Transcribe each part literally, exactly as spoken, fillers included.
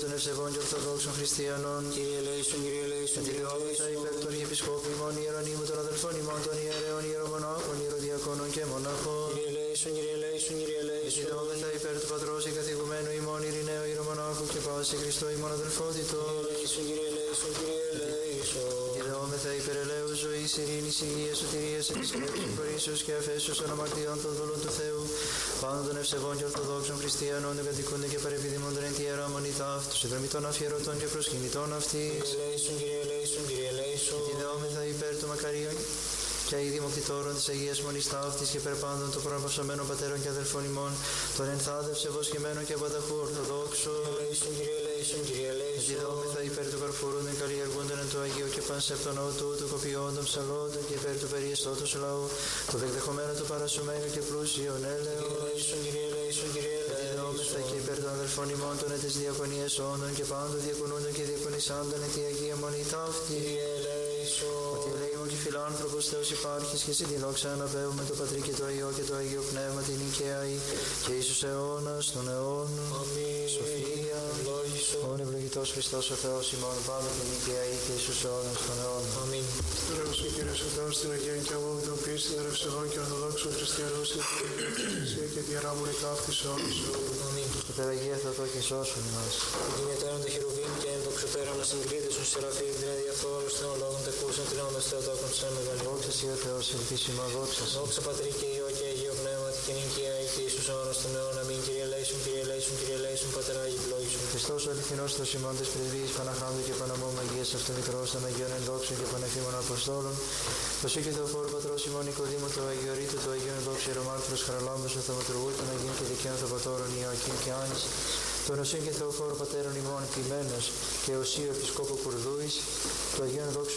των ευσεβών και ορθοδόξων χριστιανών. Κύριε ελέησον, Κύριε ελέησον, Κύριε Εντυπώμεθα υπέρ των Αρχιεπισκόπων ημών, Ιερονύμου των αδελφών ημών, των ιερέων, ιερομονάχων, ιεροδιακόνων και μοναχών. Κύριε ελέησον, Κύριε ελέησον, Κύριε ελέησον. Εντυπώμεθα υπέρ του Πατρός και καθηγουμένου ημών, Ειρηναίου, ιερομονάχου και πάση Χριστό ημών αδελφότητος. Κύριε ελέησον, Κύριε ελέησον, Κύριε ελέησον. Εντυπώμεθα υπέρ ελέους ζωής, ειρήνης, υγείας, σωτηρίας, εξαιρέτησης, χωρίσεως και αφέσεως των αμαρτιών των δούλων του Θεού, πάντων των ευσεβών και ορθοδόξων χριστιανών, των κατοικούνται και παρεπιδημόντων εν τη Ιερά Μονή ταύτου, συνδρομητών αφιερωτών και προσκυνητών αυτής. Κύριε ελέησον, Κύριε ελέησον, Κύριε ελέησον. Εντυπώμεθα υπέρ του μακαρίων και οι δημοκτητόρων της Αγίας Μονής ταύτης και περπάντων των προαπαυσαμένων πατέρων και αδελφών ημών, των ενθάδευσε βοσκημένων και πανταχού ορθοδόξων. Κύριε ελέησον, Κύριε ελέησον, Κύριε ελέησον. Εντυπώμεθα υπέρ του καρφούρων των καλλιεργούντων εν το Αγίο και πανσεπτον ναού τούτου, κοπιόντων ψαλόντων και υπέρ του περιεστώτος λαού, το δεκδεχομένο του παρασωμένου και πλούσιον έλεος. Κύριε ελέησον, Κύριε ελέησον, Κύριε Εντυπώμεθα και υπέρ των αδελφών ημών των εν της διακονίας όντων και πάντων διακονούντων και διακονισάντων εν τη Αγία Μονή ταύτη. Κύριε ελέησον. Ότι ελεήμων και φιλάνθρωπος Θεός υπάρχεις και εσύ τη δόξα αναπέμπουμε το Πατρί και το Υιό και το Αγίο Πνεύμα την οικαίαη και Ιησούς αιώνας των αιώνων. Αμήν. Σοφία. Ευλόγησον. Όν ευλογητός Χριστός ο Θεός ημών πάντα την οικαίαη και Ιησούς αιώνας των αιώνων. Αμήν. Κύριος και Κύριος ο Θεός στην Αγία και αμόβητον πίστη των ευσεβών και ορθοδόξων χριστιανών στην Εκκλησία και τη Ιερά Μονή ταύτης αιώνας αιώνων. Αμήν. Και Παναγία Θεοτό και σώσον ημάς. Την ετέρων τα χειρουβίμ και εν το ξεπέραν να συγκρίτες των σεραφείμ την αδιαφόρους των λόγων τεκούσαν τριώντας Θεοτόκον σε μεγάλη. Δόξα Σύ ο Θεός, ελπίσιμα δόξα Σύ. Δόξα Πατρί και Υιό και Αγίο Πνεύμα και νικαία και Ιησούς αιώνας των αιώνων. Αμήν. Κύριε ελέησον, Κύριε ελέησον, Κύριε ελέησον, Πατέρα ευλόγησον. Χριστός ο αληθινός το σημών της πρεσβείας Παναχράντου και Παναμόμου Αγίας Αυτομητρός των Αγίων Ενδόξων και Πανεφήμων Αποστόλων, το Συ και Θεοφόρου Πατρός ημών Νικοδήμου, το Αγιορείτου, το Αγίον Ενδόξου Ιερομάρτυρος Χαραλάμπους, του Θεοτουργού, των Αγίων και Δικαίων Θεοπατώρων Ιωακήμ και Άνης, των Οσίων και Θεοφόρου Πατέρων ημών Κλημένος και Οσίου Επισκόπου Κουρδούης, το Αγίον Ενδόξου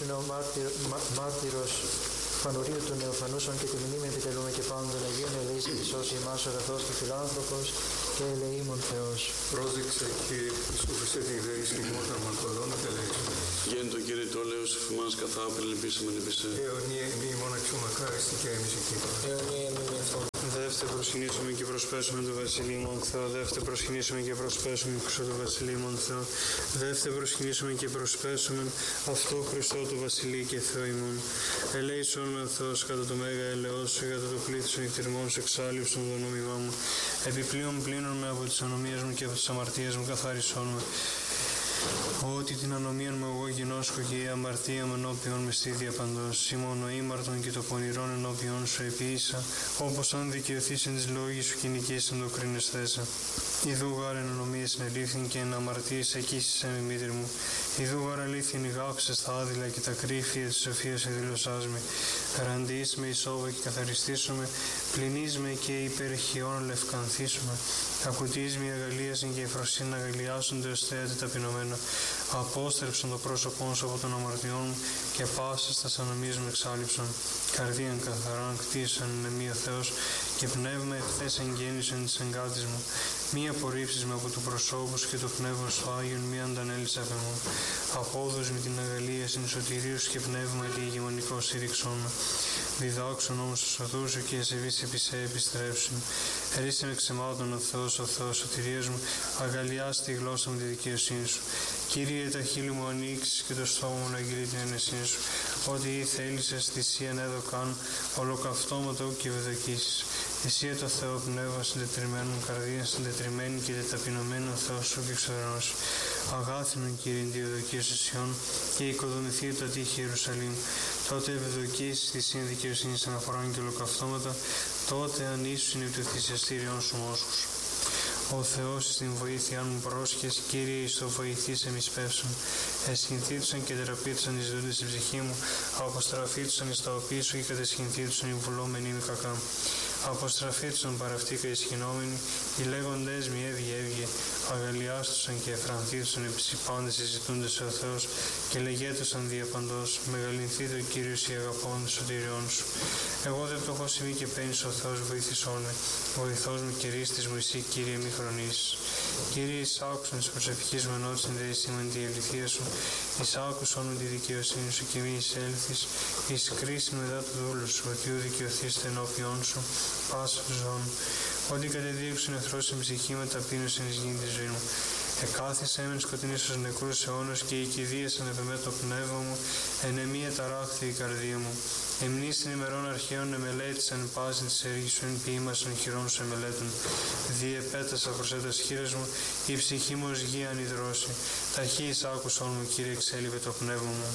Νεομάρτυρος Φανουρίου του Νεοφανούσων και τη μνήμη επιτελούμε και πάνω των Αγίων ελεήσει και σώσει ημάς ο αγαθός και φιλάνθρωπος και ελεήμων Θεός. Πρόσδεξε Κύριε που Χριστέ την γραίης και μόνο των αμαρτωλών και ελέησον. Γέννη το Κύριε το έλεος εφημάς καθά απελπίσαμε νεπισέ. Αιωνία μη μόνο αξιομακάριστη και εμείς εκεί. Αιωνία μη μεθόν. Δεύτε προσκυνήσουμε και προσπέσουμε το Βασιλείμον Θεό. Δεύτε προσκυνήσουμε και προσπέσουμε Χριστό το Βασιλείμον Θεό. Δεύτε προσκυνήσουμε και προσπέσουμε αυτό Χριστό του Βασιλεί και Θεό ημών. Ελέησον με Θεός κατά το μέγα ελεός σου, κατά το πλήθος των εκτιρμών σου εξάλληψον το νόμιμά μου. Επιπλέον πλύνων με από τις ανομίες μου και από τις αμαρτίες μου καθάρισόν με. Ότι την ανομία μου εγώ γινώσκω και η αμαρτία μου ενώπιον με στήδια παντός. Ημών ο ήμαρτον και το πονηρόν ενώπιον σου επίησα, όπως αν δικαιωθείς εν της λόγης σου και νικήσεν το κρίνες θέσα. Ιδού γάρ εν ανομίες συνελήφθην και εν αμαρτίες εκείσεις εν μήτρη μου. Ιδού γάρ αλήθιν ηγάψες τα άδειλα και τα κρύφια της σοφίας εδήλωσάς με. Ραντείς με ισόβα και καθαριστήσουμε, πλυνείς με και υπερχιών λευκανθήσουμε. Ακουτείς με αγαλίασιν και εφροσύν αγαλιάσονται ως θέατη ταπεινωμένα. Απόστρεψαν το πρόσωπό σου από των αμαρτιών μου και πάσας τα ανομίες μου εξάλληψαν. Καρδίαν καθαράν κτίσαν με μία Θεός και πνεύμα εχθές εγγέννησαν της εγκάτης μου. Μη απορρίψεις με από του προσώπου και το πνεύμα στο Άγιον μη αντανέλεις απ' εμού. Απόδος με την αγαλία συν σωτηρίους και πνεύμα τη ηγεμονικό σύρρηξόν με. Διδάξουν όμως τους οδούς σου και εσεβείς επί σε επιστρέψουν. Ρίσε με ξεμάτων ο Θεός, ο Θεός σωτηρίας μου, αγαλιάς τη γλώσσα μου τη δικαιοσύνη σου. Κύριε, τα χείλη μου ανοίξεις και το στόμα μου να αγγείλει την ένεσή σου. Ό,τι ή θέλησες θυσίαν έδω καν, ολοκαυτώματο και ευδοκίσεις. Θυσία το Θεό πνεύμα συντετριμένο μου, καρδία συντετριμένη και τεταπεινωμένο ο Θεός σου και εξωτερός. Αγάθινον Κύριε τη ευδοκίας εσιών και οικοδομηθεί το τύχη Ιερουσαλήμ. Τότε ευδοκίσεις θυσίαν δικαιοσύνης αναφοράν και ολοκαυτώματα, τότε αν ίσως είναι το θυσιαστήριον σου μόσχους. Ο Θεός στην βοήθειά μου πρόσχες, Κύριε εις το βοηθείς εμείς πεύσουν. Εσχυνθήτουσαν και θεραπεύτουσαν εις δούντες στην ψυχή μου, αποστραφήτουσαν εις τα οποία σου και κατεσχυνθήτουσαν οι βουλόμενοι με κακά. Αποστραφήτουσαν παραυτήκα ισχυνόμενοι, οι λέγοντες μη έβγε έβγε, αγαλιάστουσαν και εφρανθήτουσαν επί οι πάντες συζητούντες ο Θεός και λεγέτουσαν διαπαντός, μεγαλυνθεί το Κύριος οι αγαπώντες σωτηριών σου. Εγώ δεν το έχω συμβεί και παίρνεις ο Θεός βοήθησόν με, βοηθός μου και ρίστης μου εσύ Κύριε μη χρονίσεις. Κύριε εις άκουσαν της προσευχής μου ενώ συνδέησιμεν τη αληθεία σου, εις άκουσον με τη δικαιοσύνη σου και μη εισέλθεις, εις κρίση μετά του δούλου σου, ότι ου δικαιωθείς ενώπιόν σου, πάσα ζών. Ότι κατεδίωξον εχθρός στην ψυχή με ταπείνωσιν εις γη τη ζωή μου. Εκάθισε έμεν σκοτεινής στους νεκρούς αιώνας και η κηδείας ανεπεμέ το πνεύμα μου, εν εμεί εταράχθη η καρδία μου. Εμνήσιν ημερών αρχαίων εμελέτησαν πάση της έργησον, ποίημασαν χειρών σε μελέτων. Διεπέτασα προς έτας χείρες μου, η ψυχή μου ως γη ανιδρώση. Ταχύης άκουσον μου, Κύριε, εξέλιβε το πνεύμα μου.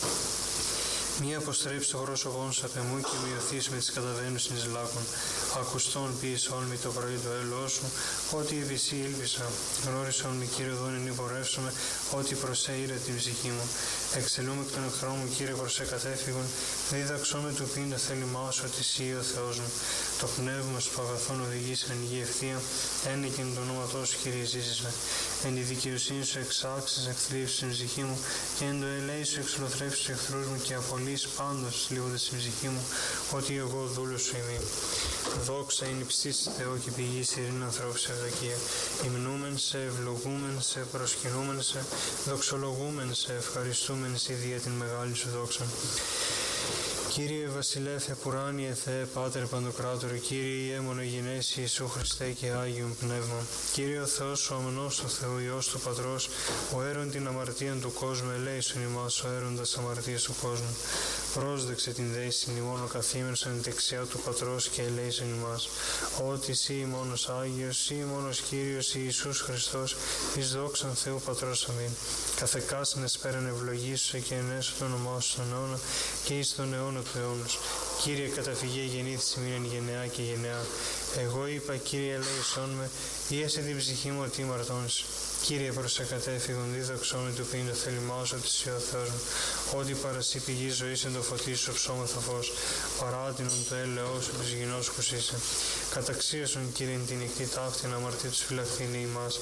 Μη αποστρέψει το πρόσωπόν σου απ' εμού και μειωθείς με τις καταβαίνουσιν εις λάκων. Ακουστών ποιησόν μη το πρωί το έλεος σου, ότι επί σύ ήλπισα. Γνώρισον μη, Κύριε, δόν εν υπορεύσομαι, ότι προς ήρε την ψυχή μου. Εξελούμε εκ των εχθρών μου, Κύριε, προς εκατέφυγον. Δίδαξό με του πίντα θέλημά σου, ότι εσύ ο Θεός μου. Το πνεύμα σου αγαθών οδηγείς εν γη ευθεία, ένεκεν το όνοματό σου, Κύριε, ζήσεις με. Εν τη δικαιοσύνη σου εξάξεις, εκθλίψεις την ψυχή μου, και εν το ελέη σου εξολοθρεύσεις τους εχθρούς μου, και απολύς πάντως λίγοντας στην ψυχή μου, ότι εγώ δούλος σου είμαι. Δόξα είναι η ψήση Θεό και πηγή ειρήνη ανθρώπου σε ευδοκία. Υμνούμεν σε, ευλογούμεν σε, προσκυνούμεν σε, δοξολογούμεν σε, ευχαριστούμεν σε δια την μεγάλη σου δόξα. Κύριε Βασιλεύ, επουράνιε Θεέ, Πάτερ Παντοκράτορε, Κύριε Ιε μονογενέσι Ιησού Χριστέ και Άγιον Πνεύμα. Κύριε ο Θεός, ο αμνός του Θεού, Υιός του Πατρός, ο έρων την αμαρτίαν του κόσμου, ελέησον ημάς, ο έροντας αμαρτίας του κόσμου. Πρόσδεξε την δέησιν ημών ο καθήμενος εν δεξιά του Πατρός και ελέησον ημάς. Ότι εσύ μόνος Άγιος, εσύ μόνος Κύριος Ιησούς Χριστός, εις δόξαν Θεού Πατρός αμήν. Καθεκάσιν εσπέραν ευλογήσου και ενέσου το όνομά σου στον αιώνα και εις τον αιώνα του αιώνος. Κύριε, καταφυγέ γεννήθης ημίν εν γενεά και γενεά. Εγώ είπα, Κύριε, ελέησόν με, ίασε την ψυχή μου ότι μαρτώνεις. Κύριε, προς εκατέφυγον δίδαξό με του ποιήν το θέλημά σου, ότι εσύ ο Θεός μου. Ότι παρασύ πηγή ζωής εν το φωτί σου ψώμεθο φως, παράτηνον το έλεό σου της γινός είσαι. Καταξίωσον, Κύριε, την νυχτή ταύτην αμαρτή τους φυλαχθήνει ημάς.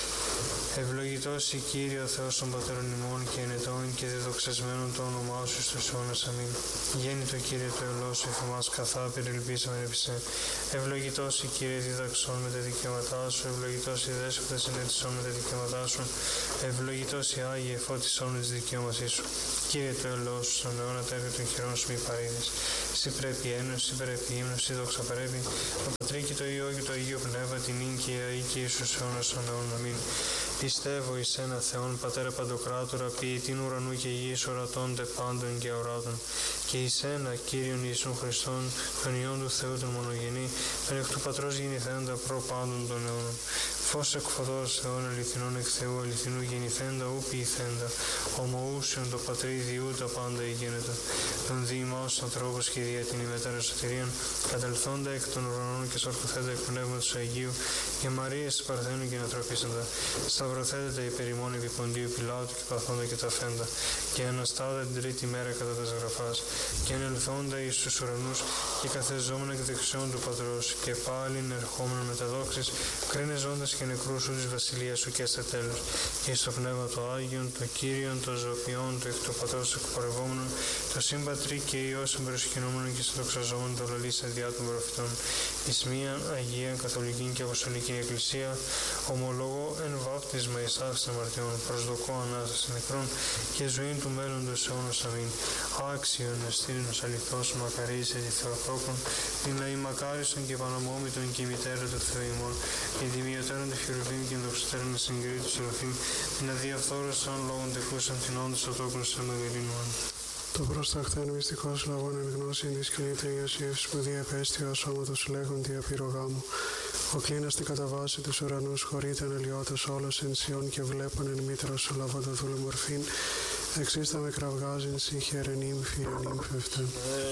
Ευλογητός η Κύριε ο Θεός των Πατέρων ημών και ενετών και διδοξασμένων το όνομά σου στους αιώνας αμήν. Γέννητο Κύριε το ελός σου εφημάς καθά περιλυπήσαμεν επί σε. Ευλογητός η Κύριε διδαξών με τα δικαιώματά σου, ευλογητός η δέσποτα συνέτησών με τα δικαιώματά σου, ευλογητός η Άγιε φώτισόν με τις δικαιώματές σου. Κύριε το ελός σου, στον αιώνα τα έργα των χειρών σου μη παρείδες. Συ πρέπει ένωση, συ πρέπει ύμνος, συ δόξα πρέπει, το Πατρί και το Υιό και το Αγίο Πνεύμα, την ίν και η αή και Ιησούς αιώνας των αιώνων αμήν. Πιστεύω εις ένα Θεόν, Πατέρα Παντοκράτορα, ποιητήν ουρανού και γης, ορατών τε πάντων και αοράτων, και εις ένα Κύριον Ιησούν Χριστόν, τον Υιόν του Θεού τον μονογενή, τον εκ του Πατρός γεννηθέντα προ πάντων των αιώνων. Φως εκ φωτός Θεών αληθινών εκ Θεού αληθινού γεννηθέντα ου ποιηθέντα, ομοούσιον το Πατρί διού τα πάντα ηγένετα. Τον διημάς ανθρώπους και δια την ημετέρα σωτηρίαν, κατελθόντα εκ των ουρανών και σορκοθέντα εκ πνεύματος Αγίου, και Μαρίας Παρθένου και ανθρωπίσαντα. Σταυρωθέτητα υπέρ ημών επί Ποντίου Πιλάτου και παθόντα και ταφέντα, και αναστάδα την τρίτη μέρα κατά τας γραφάς, και ανελθόντα εις τους ουρανούς και καθεζόμενα εκ δεξιών του Πατρός, και πάλιν ερχόμενον με τα δόξης, κρίνε ζώντας και νεκρούς σου της βασιλείας σου και στα τέλος, και στο πνεύμα το Άγιον, το Κύριον, το ζωοποιών, το εκ του Πατρός εκπορευόμενον, το σύμπατρι και Υιός εμπεροσκυνόμενον και στο δοξαζόμενον το λαλίσσα διά των προφητών, εις μίαν Αγία Καθολική και Αποστολική Εκκλησία, ομολογώ εν βάπτισμα εις άφης αμαρτιών, προσδοκώ ανάσταση νεκρών και ζωή του μέλλοντος αιώνος αμήν. Άξιον εστίρινος αληθώς μακαρής ετι Θεοτόκον, την λαή μακάριστον και παναμόμητον και μητέρα του Θεού ημών, και τιμιωτέρων του χειρουβήμ και δοξωτέρων συγκρίτου σελοφήμ, την αδιαφθόρωσαν λόγων τεκούσαν την όντως το τόκον σε μεγαλύνουαν. Το προσταχθέν μυστικός λαγών εν γνώση εν της κινήτρια Ιωσήφης που διαπέστει ο σώματος λέγον διαπυρογάμου. Ο κλίνας την κατά βάση τους ουρανούς χωρείται εν ελιώτος όλος εν σιών και βλέπον εν μήτρα σου λαβώντα δούλου μορφήν. Εξίστα με κραυγάζειν σύ χαίρεν ύμφη ανύμφευτεν.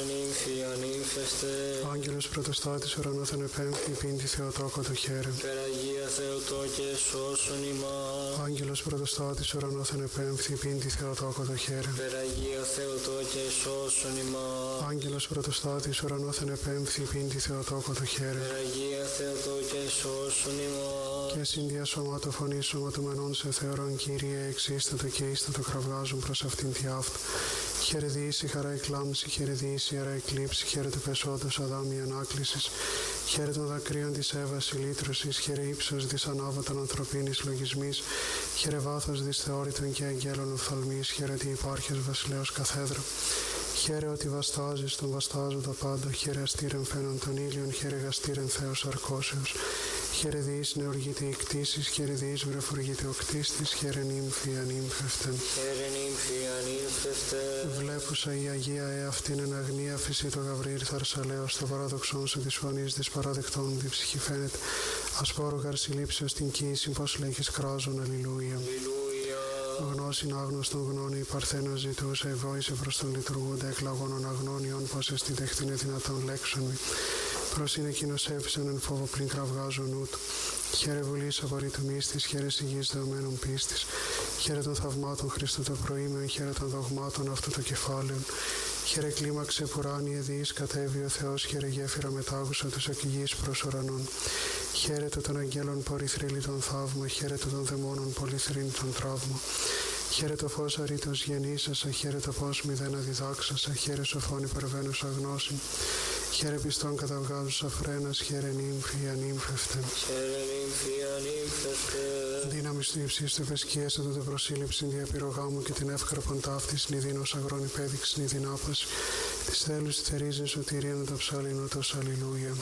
Άγγελος πρωτοστάτης ουρανόθεν επέμφθη πίντη Θεοτόκο το χαίρεν. Περαγία Θεοτόκε σώσον ημάς. Άγγελος πρωτοστάτης ουρανόθεν επέμφθη πίντη Θεοτόκο το χαίρεν. Περαγία Θεοτόκε σώσον ημάς. Άγγελος πρωτοστάτης ουρανόθεν επέμφθη πίντη Θεοτόκο το χαίρεν. Περαγία Θεοτόκε σώσον ημάς. Και συνδυα σωμάτω φωνή σωματωμενών σε θεωρών Κύριε εξίστατο και ίστατο κραυγάζουν προς αυτήν τη αυτ. Χαίρε διήσει χαρά εκλάμψη, χαίρε διήσει χαρά εκλείψη, χαίρε του πεσόντος Αδάμ η ανάκλησης, χαίρε των δακρύων της Εύας η λύτρωσης, χαίρε ύψος δις ανάβατον ανθρωπίνης λογισμής, χαίρε βάθος δις θεώρητον και αγγέλων οφθαλμής, χαίρε ότι υπάρχεις βασιλέως καθέδρα. Χαίρε ότι βαστάζεις τον βαστάζοντα πάντα, χαίρε αστήρεν φαίνον των ήλιων, χαίρε γαστήρεν Θεός αρκώσεως. Χαίρε διείς νεοργήτε οι κτήσεις, χαίρε διείς βρεφουργήτε ο κτίστης, χαίρε νύμφη ανύμφευτεν. Χαίρε νύμφη ανύμφευτεν. Βλέπουσα η Αγία εαυτήν εν αγνία φυσί το Γαβριήλ θαρσαλέως το παράδοξόν σου της φωνής της παραδεκτών μου ψυχή φαίνεται. Ασπόρο γαρσιλήψεως την κοίηση πως λέγεις κράζον αλληλούια. Γνώσιν άγνωστον γνώνη η Παρθένος ζητούσα, ευόησε προς τον λειτουργούντα εκλαγώνων αγνώνιον, πως εστί δεχτήνε δυνατόν λέξον μη. Προς είναι εκείνος έφυσαν εν φόβο πλην κραυγάζον ούτου. Χαίρε βουλής απορρίτου μύστης, χαίρε σιγής δεωμένων πίστης. Χαίρε των θαυμάτων Χριστού το προήμεον, χαίρε των δογμάτων αυτού το κεφάλαιον. Χαίρε κλίμαξε πουράνιε διείς κατέβει ο Θεός, χαίρε γέφυρα μετάγουσα τους εκ γης προς ουρανών. Χαίρετο των αγγέλων πορυθρύλι τον θαύμα, χαίρετο των δαιμόνων πολυθρύνη τον τραύμα. Χαίρετο φως αρήτως γεννήσασα, χαίρετο πώς μηδέν αδιδάξασα, χαίρε σοφόν υπερβαίνουσα γνώση. Χαίρε πιστόν καταβγάζουσα φρένας, χαίρε νύμφη ανύμφευτεν. Χαίρε νύμφη ανύμφευτεν. Δύναμη του υψίστου ευεσκίασα το προσύλληψη διαπηρογά μου και την εύκραπον ταύτης νηδίνος αγρόν υπέδειξη νηδίν άπαση. Της θέλους θερίζειν σωτηρίαν το ψάλιν ούτως αλληλούια.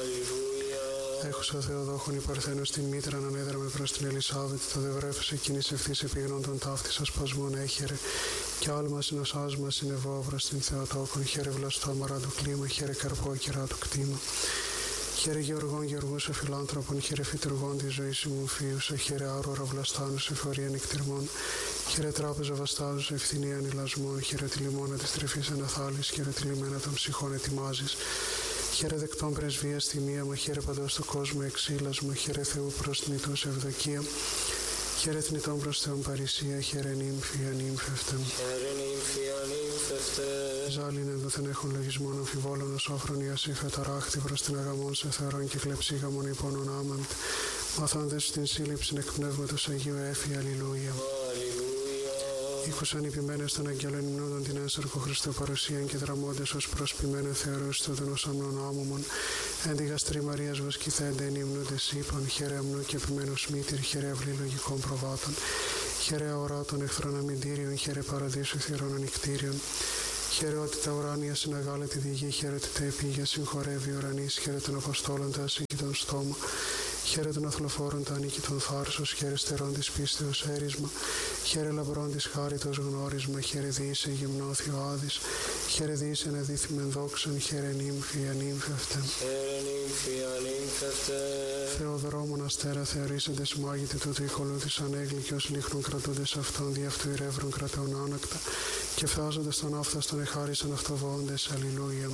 Έχουσα Θεοδόχων η Παρθένος την μήτρα να ανέδραμε προς την Ελισάβετ, το δευρέφος εκείνης ευθύς επίγνων των ταύτης ασπασμών έχερε, και άλμα συνοσάς μας συνεβώ προς την Θεοτόκον, χαίρε βλαστό μαράντου κλίμα, χαίρε καρπό κυρά του κτήμα. Χαίρε Γεωργών Γεωργούσα φιλάνθρωπον, χαίρε φυτουργών τη ζωή μου φίουσα, χαίρε άρωρα βλαστάνου εφορία νυκτερμών, χαίρε τράπεζα βαστάζου ευθυνία ανηλασμών, χαίρε τη λιμόνα τη τρεφή αναθάλη, χαίρε τη λιμένα των ψυχών ετοιμάζει. Χαίρε δεκτών πρεσβεία στη μία μα, χαίρε παντό του κόσμου εξήλασμα, χαίρε Θεού προς νητού ευδοκία. Χαίρε θνητών προς Θεόν παρησία, χαίρε νύμφη ανύμφευτεν. Χαίρε νύμφη ανύμφευτεν. Ζάλιν ενδοθεν έχουν λογισμόν αμφιβόλων ως όφρον Ιασήφ εταράχτη προς την αγαμών σε θεωρών και κλεψίγαμον υπόνων άμαντ. Μαθάντες στην σύλληψην εκ πνεύματος Αγίου έφη, αλληλούια. Ήκουσαν οι ποιμένες των αγγέλων υμνούντων την ένσαρκο Χριστού παρουσίαν και δραμώντες ως προσποιμένε θεωρούς του των αμνών άμωμον. Εν τη γαστρή Μαρίας βοσκηθέντε εν υμνούντες είπαν, χαίρε αμνού και επιμένους μήτηρ, χαίρε αυλή λογικών προβάτων. Χαίρε αοράτων εχθρών αμυντήριων, χαίρε παραδείσου θυρών ανοιχτήριων. Χαίρε ότι τα ουράνια συναγάλε τη διγή, χαίρε ότι τα επίγεια συγχωρεύει ουρανής, χαίρε των Αποστόλων τα ασύγκητον στόμα. Χαίρε των αθλοφόρων τα ανίκητον θάρσος, χαίρε στερών της πίστεως έρισμα, χαίρε λαμπρών της χάριτος γνώρισμα, χαίρε διήσε γυμνώθη ο Άδης, χαίρε διήσε ανεδίθυμεν δόξαν, χαίρε νύμφη ανύμφευτεν. Χαίρε νύμφη ανύμφευτεν. Θεοδρόμων αστέρα θεωρήσαντες μάγειτε τούτου οικολούθησαν έγλυκοι ως λίχνων κρατούντες αυτών δι' αυτού ηρεύρων κρατεών άνακτα, και φθάζοντας τον άφθαστον εχάρισαν αυτοβόντες, αλληλούια.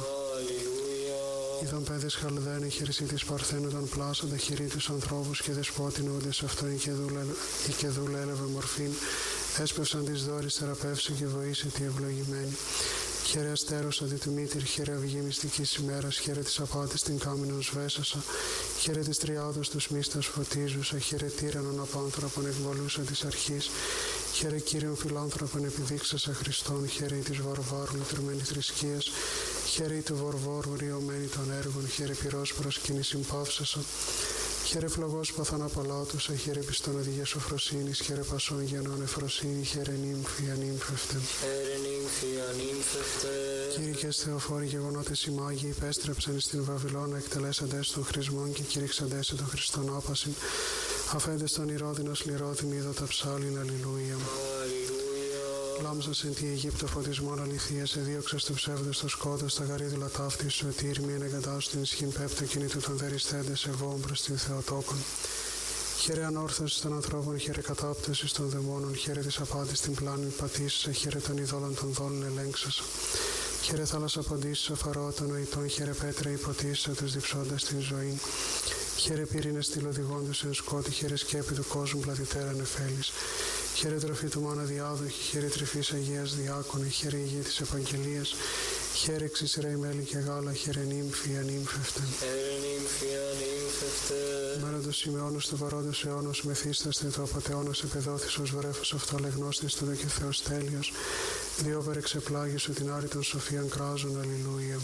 Είδαν πέδες χαλδένοι χερσί της Παρθένου των πλάσαντα χειρί τους ανθρώπους και δεσπότην όντες αυτόν η και δούλα έλαβε μορφήν, έσπευσαν τις δόρης θεραπεύσει και βοήσε τη ευλογημένη. Χαίρε αστέρος αντί του μήτηρ, χαίρε αυγή μυστικής ημέρας, χαίρε της απάτης την κάμινον σβέσασα, χαίρε της τριάδος τους μίστας φωτίζουσα, χαίρε τύρανον απάνθρωπον εκβολούσα της αρχής, χαίρε Κύριον φιλάνθρωπον επιδείξασα Χριστόν, χαίρε της βαρβάρου λυτρωμένη θρησκείας, χαίρε του βορβόρου ριωμένη των έργων, χαίρε πυρός προσκύνη συμπαύσασα. Χαίρε φλογός παθάν απαλάτουσα, χαίρε πιστόν οδηγία σοφροσύνης, χαίρε πασόν γενών εφροσύνη, χαίρε νύμφη ανύμφευτεν. Χαίρε νύμφη ανύμφευτεν. Κήρυκες Θεοφόροι γεγονότες οι μάγοι υπέστρεψαν στην Βαβυλώνα, εκτελέσαντες των χρησμών και κήρυξαντες των Χριστών άπασιν. Αφέντες των Ηρώδινος λιρώδημοι είδωτα ψάλιν, αλληλούια. Λάμψας εν τη Αιγύπτο φωτισμόν αληθείας, εδίωξας του ψεύδους το σκότος, τα γαρίδουλα ταύτης σου ετήρ, μη ενεγκατάσου την ισχύν πέπτο κινήτου των δεριστέντες εγώ προς την Θεοτόκον. Χαίρε ανόρθωση των ανθρώπων, χαίρε κατάπτωση των δαιμόνων, χαίρε της απάντης την πλάνη πατήσασα, χαίρε των ειδόλων των δόλων ελέγξασα. Χαίρε θάλασσα ποντήσασα, φαρό των νοητών, χαίρε πέτρα υποτήσασα τους διψώντας την ζωή. Χαίρε πυρήνες στυλοδηγόντους εν σκότη, χαίρε σκέπη του κόσμου πλατητέρα νεφέλης. Χαίρε τροφή του μάνα διάδοχη, χαίρε τρυφής Αγίας διάκονη, χαίρε ηγή της Επαγγελίας, χαίρε εξισραίη μέλη και γάλα, χαίρε νύμφη ανύμφευτεν. Χαίρε νύμφη ανύμφευτεν. Μέρα του Σημεώνος του παρόντος αιώνος μεθύσταστε, το απατεώνος επεδόθης ως βρέφος αυτοαλεγνώστης του και Θεός τέλειος, διό περεξεπλάγει σου την άρρη των σοφίαν κράζων, αλληλούια.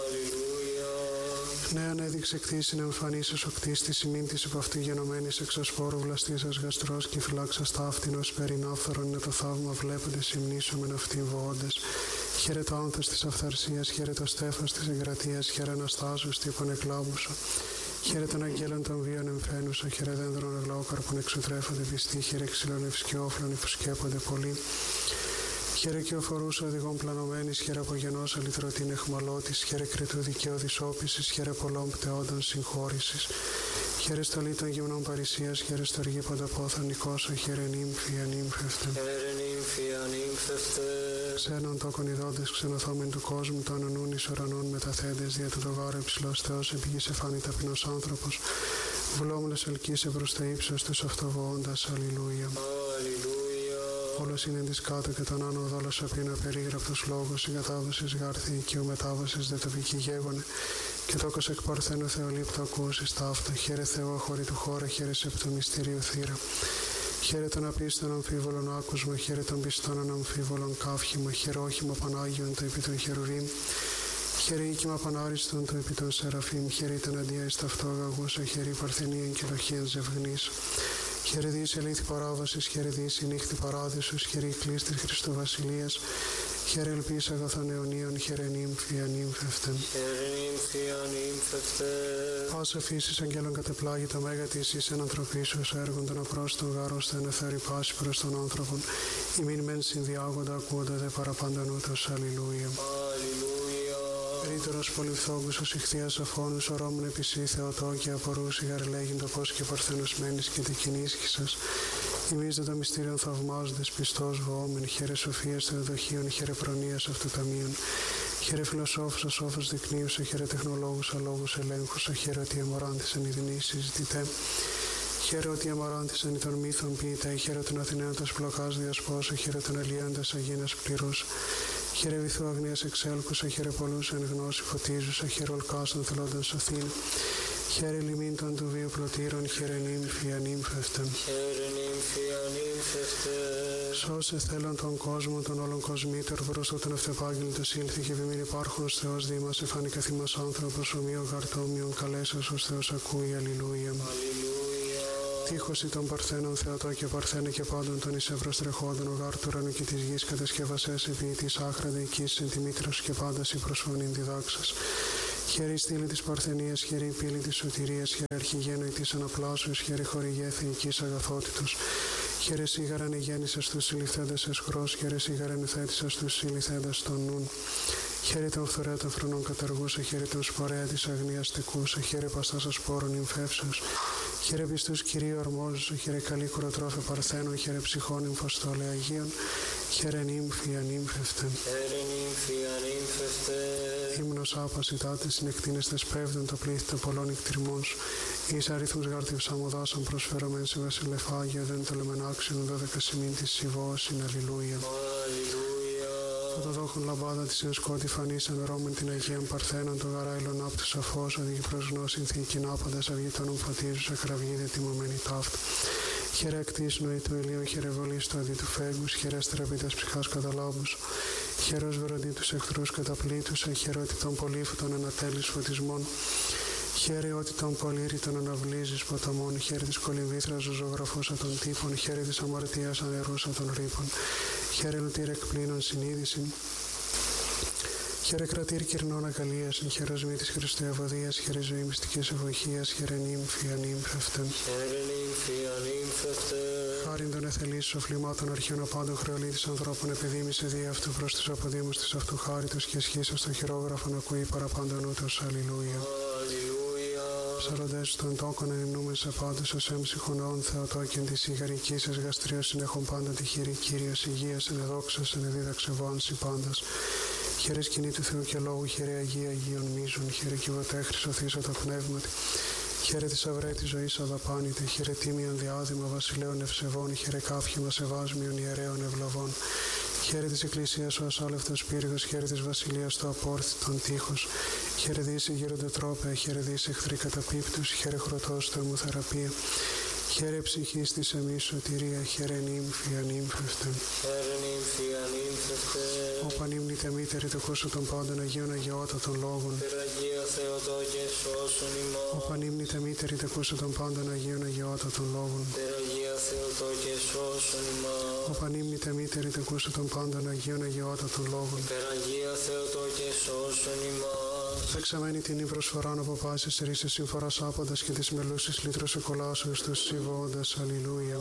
Νέαν έδειξε κτήσιν εμφανίσας ο κτίστης ημίν της υπ' αυτού γενομένης εξασπόρου βλαστήσας γαστρός και φυλάξας ταύτινος περινάφθαρον είναι το θαύμα βλέποντες υμνήσομεν αυτήν βοώντες. Χαίρε το άνθος της αυθαρσίας, χαίρε το στέφος της εγκρατείας, χαίρε Αναστάσεως τύπων εκλάβουσα. Χαίρε των αγγέλων των βίων εμφαίνουσα, χαίρε δένδρων αγλαόκαρπων εξωτρέφονται πιστοί, χαίρε ξύλων ευσκιόφλων υφουσκέπονται πολύ. Χαίρε και οφορούσα οδηγών πλανωμένης, χαίρε απογενός αλυτρωτήν εχμαλώτης, χαίρε κριτού δικαιώδης όπισης, χαίρε πολλών πτεόντων συγχώρησης. Χαίρε στολή των γυμνών παρησίας, χαίρε στοργή πανταπόθα νικόσα, χαίρε νύμφη ανύμφευτε. Χαίρε νύμφη ανύμφευτε. Ξένων τόκων ειδώντες ξενοθόμεν του κόσμου, των ονούν εις ουρανών μεταθέντες, δια του το γάρο υψηλός Θεός, επί γης εφάνη ταπεινός άνθρωπος. Βουλόμουλος ελκύσε προς τα ύψος τους αυτοβοώντας, αλληλούια. Όλος είναι της κάτω και τον άνω δόλος απείνα περίγραπτος λόγος, η κατάδοσης γάρθη και ο μετάβασης δε τοπική γέγονε. Και τόκος εκ παρθένου θεολήπτου ακούσεις ταύτα, χαίρε Θεό αχωρή του χώρα, χαίρε σε το μυστήριο θύρα. Χαίρε των απίστων αμφίβολων άκουσμα, χαίρε των πιστών αναμφίβολων καύχημα, χαίρε όχημα Πανάγιον το επί των χερουβίμ. Χαίρε οίκημα Πανάριστον το επί των Σεραφείμ, χαίρε ήταν αντία εις ταυτόγαγουσα, χαίρε παρθενίαν και λοχίαν ζευγνής. Χαίρε διείς ελήθη παράβασης, χαίρε διείς η νύχτη παράδεισος, χαίρε η κλίστης Χριστού Βασιλείας, χαίρε ελπίς αγαθών αιωνίων, χαίρε νύμφη ανύμφευτε. Χαίρε νύμφη ανύμφευτε. Πάσα φύσης αγγέλων κατεπλάγει μέγα της εις εν ανθρωπίσεως έργων των απρόστων γάρων στενε φέρει πάση προς τον άνθρωπον, ημίν μεν συνδιάγοντα ακούοντα δε παραπάντα νούτος, αλληλούια. Ρήτορος πολυφθόγκουσος ηχθείας αφώνους, ορόμουν επισή Θεοτόκια απορούσι γαρλέγιν το πώς και παρθένος μένεις και τεκινίσχυσας. Ημείς δε το μυστήριον θαυμάζοντες πιστός βοόμεν, χαίρε σοφίας θεοδοχείων, χαίρε προνοίας αυτού ταμείων. Χαίρε φιλοσόφους ασόφους δεικνύουσα, χαίρε τεχνολόγους αλόγους ελέγχουσα, χαίρε ότι αμοράντησαν οι δεινείς συζητητέ. Χαίρε ότι αμοράντησαν οι των μύθων ποιητέ, χαίρε τον Αθηναίοντας πλοκάς διασπόσα, χαίρε τον Ελιάντας αγίνας πληρούς. Χαίρε βυθού αγνίας εξέλκουσα, χαίρε πολλούς εν γνώση φωτίζουσα, χαίρε ολκάσαν θελόντων σωθήν. Χαίρε λιμήν των του βίου πλωτήρων, χαίρε νύμφη ανύμφευτε. Χαίρε νύμφη ανύμφευτε. Σώσε θέλον τον κόσμο, τον όλων κοσμήτωρ, προς το τον ευτεπάγγελτος ήλθε και βημήν υπάρχονος Θεός δήμας, εφάνη καθήμας άνθρωπος, ομοίων καρτόμιων, καλέσας ως Θεός ακούει, αλληλούια. Τύχωση των Παρθένων Θεατό και Παρθένε και πάντων των εις ευρωστρεχόντων, ο γάρ του ουρανού και της γης κατασκευασές επί της άχραντα οικείς εν τη μήτρος και πάντας η προσφωνήν διδάξας. Χαίρε η στήλη της Παρθενίας, χαίρε η πύλη της σωτηρίας, χαίρε αρχηγένω της αναπλάσεως, χαίρε χορηγέ θεϊκής αγαθότητος. Χαίρε σίγαραν εγέννησας τους συλληφθέντας εσχρός, χαίρε σίγαραν εθέτησας τους συλληφθέντας των νουν. Χαίρε τον φθορέα των φρονών καταργούσα, χαίρε τον σπορέα της αγνίας τεκούσα, χαίρε παστάσα σπόρων νυμφεύσεως. Χαίρε πιστούς Κυρίου αρμόζουσα, χαίρε καλή κουροτρόφε Παρθένων, χαίρε ψυχών νυμφοστόλε Αγίων, χαίρε νύμφη ανύμφευτε. Χαίρε νύμφη ανύμφευτε. Ύμνος άπασιτάτε συνεκτείνεστες πρεύδεν το πλήθη των πολλών εκτριμός. Εις αριθμούς γάρτη ψαμοδάσαν προσφερωμέν σε βασιλεφάγιο, δεν το λεμενάξιον δώδεκα σημείν της Σιβώσιν, αλληλούια. Φωτοδόχων λαμπάδα της εν σκότη φανήσαν ρώμεν την Αγίαν Παρθένων, το γαράιλον απ' του σαφώς, οδηγεί προς γνώσιν θήκην άπαντας αυγητών ομφωτίζουσα, κραυγίδε τιμωμένη ταύτα. Χαίρε ακτής νοή του ηλίου, χαίρε βολής του αδί του φέγγους, χαίρε στραπήτας ψυχάς καταλάβους. Χαίρε ως βεροντή τους εχθρούς καταπλήτουσα, χαίρε ότι των πολύφωτων ανατέλεις φωτισμών. Χαίρε ότι τον πολύρητον αναβλύζεις ποταμών, χαίρε της κολυμβήθρας ζωγραφούσα των τύπων, χαίρε της αμαρτίας ανερούσα των ρήπων, χαίρε λουτήρ εκπλήνων συνείδησιν, χαίρε κρατήρ κυρνών ακαλίασιν, χαίρε οσμή της Χριστού ευωδίας, χαίρε ζωή μυστικής ευοχίας, χαίρε νύμφη ανύμφευτε. Χαίρε νύμφη ανύμφευτε. Χάριν των εθελής σοφλημάτων αρχαίων απάντων χρεολή της ανθρώπων επιδήμησε δι' αυτού προς τους αποδήμους της αυτού χάριτος και σχίσας στο χειρόγραφον ακούει παραπάντων ούτως, αλληλούια. Ψαροντές των τόκων ενυμνούμεν σε πάντως ως έμψυχον όν Θεοτόκεν της ηγαρικής εις γαστρίως συνέχων πάντα τη χείρη Κύριος υγείας εν εδόξας εν εδίδαξε βάνση πάντας. Χαίρε σκηνή του Θεού και λόγου, χαίρε Αγία Αγίων μίζων, χαίρε κυβωτέχρης οθήσα το πνεύματι. Χαίρε της αυρέτης ζωής αδαπάνητε, χαίρε τίμιον διάδημα βασιλέων ευσεβών, χαίρε κάφημα σεβάσμιων ιερέων ευλαβών. Χαίρε της Εκκλησίας ο ασάλευτος πύργος, χαίρε της Βασιλείας το απόρθητον τείχος. Χαίρε δίση γύρονται τρόπε, χαίρε δίση εχθροί καταπίπτους, χαίρε χρωτός το αιμοθεραπεία. Χαίρε ψυχής της εμείς σωτηρία, χαίρε νύμφη ανύμφευτε. Χαίρε νύμφη ανύμφευτε. Ο πανύμνητε μήτερη το κόσμο των πάντων Αγίων Αγιώτα των λόγων. Περαγία Θεοτόκε σώσον ημών. Ο πανύμνητε μήτερη το κόσμο των πάντων Αγίων Αγιώτα των λόγων. Περαγία Θεοτόκε σώσον ημών. Ο πανύμνητε μήτερη το κόσμο των πάντων Αγίων Αγιώτα των λόγων. Περαγία Θεοτόκε σώσον ημών. Δεξαμένη την προσφοράν από πάσης ρίσες συμφοράς άπαντας και τις μελούσης λύτρος εκολάσεως τους συμβόντας. Αλληλούια.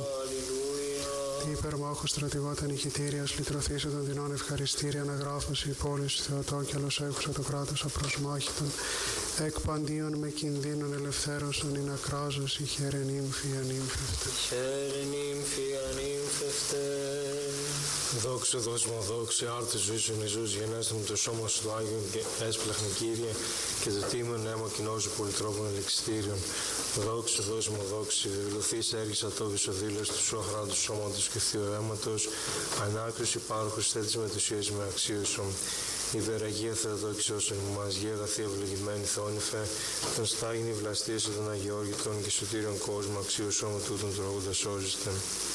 Τι υπερμάχος στρατηγόταν ηχητήριας, λυτρωθήσε των δεινών ευχαριστήρια, αναγράφωση η πόλης Θεοτόκιαλος έχουσα το κράτος απροσμάχητον, εκ παντίον με κινδύνων ελευθέρωσον, ειν ακράζωση, χαίρε νύμφη ανύμφευτε. Χαίρε νύμφη ανύμφευτε. Δόξα, δόσμο, δόξα, άρτη ζωή σου Ιησούς, γενέστε με το σώμα σου του Άγιον και έσπλαχνε Κύριε, και το τίμιο νέμα κοινό σου πολυτρόπων ελεξιστήριων. Δόξα, δόσμο, δόξα, βεβαιωθείς έργης ατόβης ο δήλος του σου αχράντου σώματος και θείου αίματος, ανάκριση υπάρχους θέτης μετουσίας με αξίωσον. Υπεραγία Θεοδόκης όσων ημάς, Γεια αγαθή ευλογημένη Θεόνυφε, τον στάγινη βλαστήσε των Αγιώργητων και σωτήριων κόσμου, αξίου σώμα τούτων τρώγοντα σώζεστε.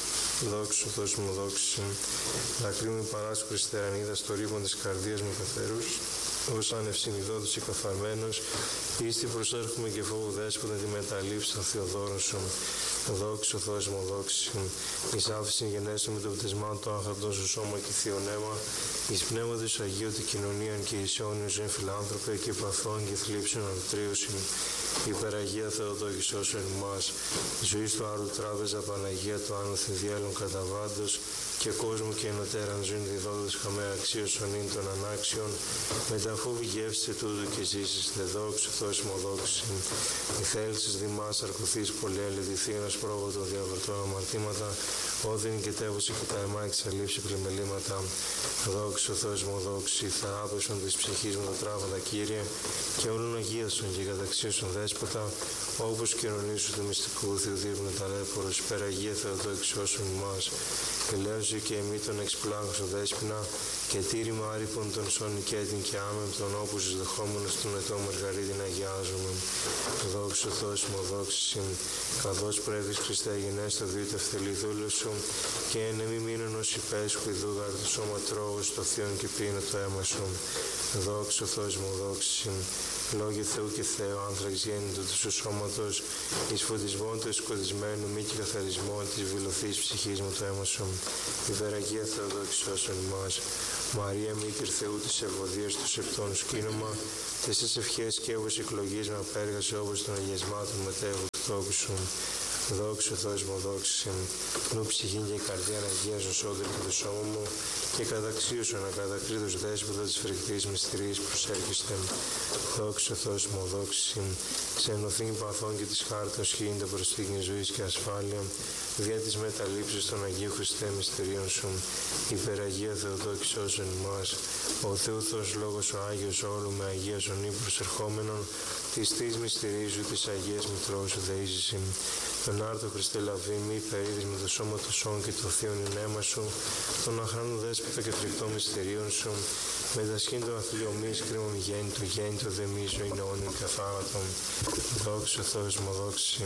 Δόξα, δώσ' μου δόξη. Δακρύμη παράσου Χριστιανίδα στο ρήμα της καρδίας μου καθαρούς, ως ανευσυνειδότος και καθαρμένος, πίστη προσέρχομαι και φόβου δέσποτα τη μεταλήψη των Θεοδόρων σου. Δόξα, δώσ' μου δόξη. Εις άφηση γενέσου με το πτεσμά του άγχαρτον σου σώμα και θειονέμα, εις πνεύματος Αγίου την κοινωνία και εις αιώνιος εν φιλάνθρωπε και παθών και θλίψεων αντρίωσιν. Υπεραγία Θεοτόκης όσων ημάς, ζωής του άρου τράπεζα Παναγία του άνωθεν διέλων καταβάντος και κόσμου και ενωτέραν ζουν διδόντος χαμέ αξίωσον ίν των ανάξιων, μεταφόβη γεύσε τούτου και ζήσεις τε δόξου δώσιμο δόξη. Η θέλησης δημάς αρκωθείς πολέλη τη θύνας πρόβο των διαβερτών αμαρτήματα, όδιν και τεύωση και τα αιμά εξαλείψει πλημελήματα. Δόξου δώσιμο δόξη, θα άπεσον της ψυχής μου τα τράβατα Κύριε, και όλων αγίασον και καταξίωσον δέσποτα, όπως κοινωνήσου του μυστικού Θεοδίπνου ταλέπορος, υπεραγία Θεοτόκης όσων ημάς, ελέωσε και εμεί τον εξπλάγωσον δέσποινα, και τήρημα άρρυπον των σώνη και έτην και άμεμπτον, όπως εις δεχόμενος του ετώ Μαργαρίτην αγιάζομαι. Δόξου δώσιμο δόξη, καθώς πρέβης Χριστέ γενέστα δίτε ευθελή δούλος σου, και εν εμεί μείνον ως υπέσχου ιδούγαρ το σώμα τρώγος το θείον και πίνω το αίμα σου. Δόξου δώσιμο δόξη, λόγια Θεού και Θεού, άνθραξ γέννητο του σου σώματος, εις φωτισμόν του εσκοτισμένου, μη και καθαρισμόν της βιλωθής ψυχής μου το αίμα σου. Υπεραγία Θεοδόκης όσων ημάς, Μαρία Μήτηρ Θεού της ευωδίας του σεπτών σκήνομα, και στις ευχές και έβος εκλογής με απέργασε όπως των αγιασμάτων μετέχου του τόπου σου. Δόξου δώσιμο δόξη, νου ψυχήν και καρδιά να αγίαζον σώτερ και το σώμα μου, και καταξίωσον ακατακρίτως δέσποτα της φρικτής μυστηρής προσέρχεστε. Δόξου δώσιμο δόξη, ξενωθήν παθών και της χάρτος χύνεται προστίγνη ζωής και ασφάλεια, δια της μεταλήψης των Αγίου Χριστέ μυστηρίων σου. Υπεραγία Θεοτόκης όσων ημάς, ο Θεούθος Λόγος ο Άγιος όλου με αγίασον ή προσερχόμενον, της της μυστηρίζου της Αγίας Μητρός σου δείζηση. Τον άρτο Χριστέ λαβή μη περίδεις με το σώμα του σών και το θείον ενέμα σου, τον αχράνου δέσποτα και φρικτό μυστηρίων σου, με τα σχήν των αθλίων μη σκρίμων γέννητο, γέννητο δε μη ζωή αιώνιον και αθάνατον. Δόξου δώσιμο δόξη.